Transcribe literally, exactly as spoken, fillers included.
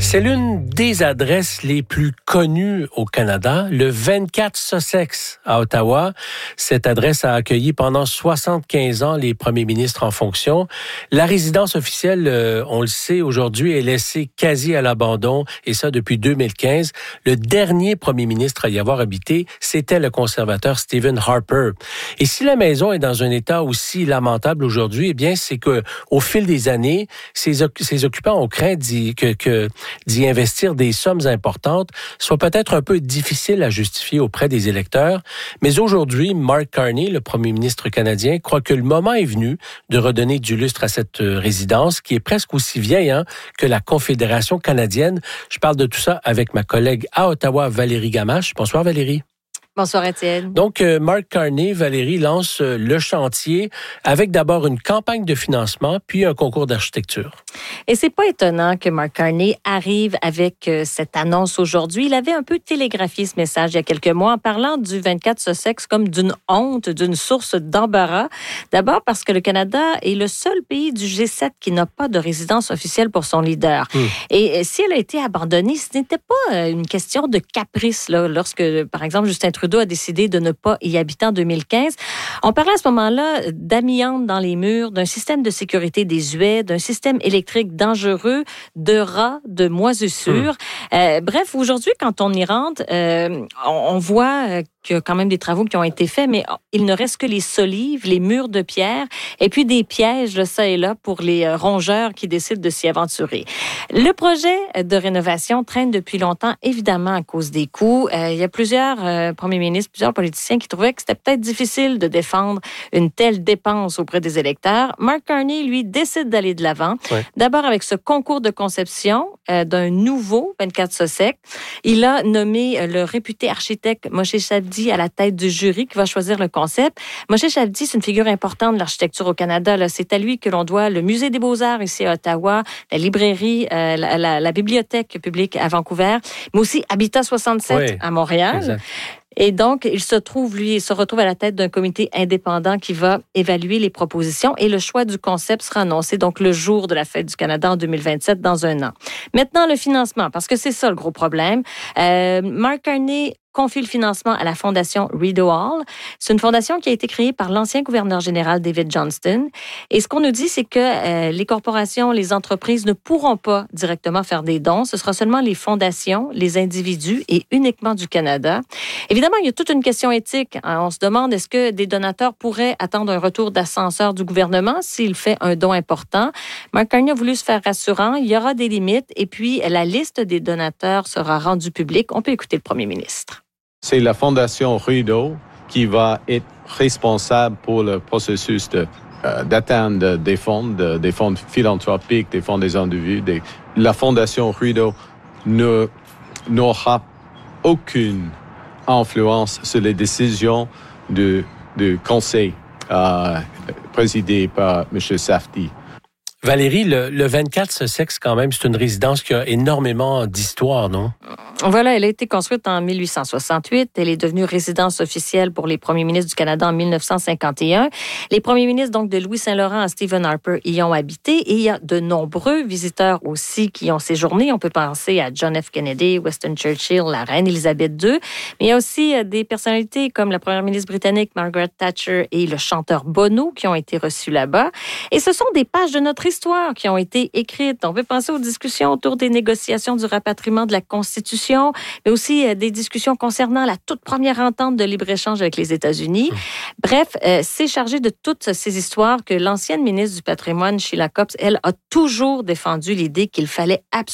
C'est l'une des adresses les plus connues au Canada, le vingt-quatre Sussex à Ottawa. Cette adresse a accueilli pendant soixante-quinze ans les premiers ministres en fonction. La résidence officielle, euh, on le sait aujourd'hui, est laissée quasi à l'abandon, et ça depuis deux mille quinze. Le dernier premier ministre à y avoir habité, c'était le conservateur Stephen Harper. Et si la maison est dans un état aussi lamentable aujourd'hui, eh bien, c'est que au fil des années, ses, ses occupants ont craint d'y, que, que d'y investir des sommes importantes soit peut-être un peu difficile à justifier auprès des électeurs. Mais aujourd'hui, Mark Carney, le premier ministre canadien, croit que le moment est venu de redonner du lustre à cette résidence qui est presque aussi vieille hein, que la Confédération canadienne. Je parle de tout ça avec ma collègue à Ottawa, Valérie Gamache. Bonsoir Valérie. Bonsoir Étienne. Donc, euh, Mark Carney, Valérie, lance euh, le chantier avec d'abord une campagne de financement, puis un concours d'architecture. Et c'est pas étonnant que Mark Carney arrive avec euh, cette annonce aujourd'hui. Il avait un peu télégraphié ce message il y a quelques mois en parlant du vingt-quatre Sussex comme d'une honte, d'une source d'embarras. D'abord parce que le Canada est le seul pays du G sept qui n'a pas de résidence officielle pour son leader. Mmh. Et euh, si elle a été abandonnée, ce n'était pas euh, une question de caprice là, lorsque, par exemple, Justin Trudeau a décidé de ne pas y habiter en deux mille quinze. On parlait à ce moment-là d'amiante dans les murs, d'un système de sécurité désuet, d'un système électrique dangereux, de rats, de moisissures. Mmh. Euh, bref, aujourd'hui, quand on y rentre, euh, on, on voit euh, qu'il y a quand même des travaux qui ont été faits, mais il ne reste que les solives, les murs de pierre, et puis des pièges, là, ça et là, pour les rongeurs qui décident de s'y aventurer. Le projet de rénovation traîne depuis longtemps, évidemment, à cause des coûts. Euh, il y a plusieurs euh, premiers ministres, plusieurs politiciens qui trouvaient que c'était peut-être difficile de défendre une telle dépense auprès des électeurs. Mark Carney, lui, décide d'aller de l'avant. Ouais. D'abord avec ce concours de conception euh, d'un nouveau vingt-quatre Sussex. Il a nommé euh, le réputé architecte Moshe Shabdi à la tête du jury qui va choisir le concept. Moshe Shabdi, c'est une figure importante de l'architecture au Canada. Là. C'est à lui que l'on doit le Musée des Beaux-Arts ici à Ottawa, la librairie, euh, la, la, la bibliothèque publique à Vancouver, mais aussi Habitat soixante-sept oui, à Montréal. Exact. Et donc, il se trouve, lui, il se retrouve à la tête d'un comité indépendant qui va évaluer les propositions et le choix du concept sera annoncé donc le jour de la Fête du Canada en deux mille vingt-sept, dans un an. Maintenant, le financement, parce que c'est ça le gros problème. Euh, Mark Carney confie le financement à la fondation Rideau Hall. C'est une fondation qui a été créée par l'ancien gouverneur général David Johnston. Et ce qu'on nous dit, c'est que euh, les corporations, les entreprises ne pourront pas directement faire des dons. Ce sera seulement les fondations, les individus et uniquement du Canada. Évidemment, il y a toute une question éthique. On se demande, est-ce que des donateurs pourraient attendre un retour d'ascenseur du gouvernement s'il fait un don important? Mark Carney a voulu se faire rassurant. Il y aura des limites. Et puis, la liste des donateurs sera rendue publique. On peut écouter le premier ministre. C'est la Fondation Rideau qui va être responsable pour le processus de, euh, d'atteindre des fonds, de, des fonds philanthropiques, des fonds des individus. Des... La Fondation Rideau ne, n'aura aucune influence sur les décisions du, du conseil euh, présidé par M. Safdie. Valérie, le, le vingt-quatre Sussex, quand même, c'est une résidence qui a énormément d'histoire, non? Voilà, elle a été construite en mille huit cent soixante-huit. Elle est devenue résidence officielle pour les premiers ministres du Canada en mille neuf cent cinquante et un. Les premiers ministres, donc, de Louis Saint-Laurent à Stephen Harper y ont habité. Et il y a de nombreux visiteurs aussi qui ont séjourné. On peut penser à John F. Kennedy, Winston Churchill, la reine Élisabeth deux. Mais il y a aussi des personnalités comme la première ministre britannique Margaret Thatcher et le chanteur Bono qui ont été reçus là-bas. Et ce sont des pages de notre histoire qui ont été écrites. On peut penser aux discussions autour des négociations du rapatriement de la Constitution, mais aussi euh, des discussions concernant la toute première entente de libre-échange avec les États-Unis. Mmh. Bref, euh, c'est chargé de toutes ces histoires que l'ancienne ministre du Patrimoine, Sheila Copps, elle, a toujours défendu l'idée qu'il fallait absolument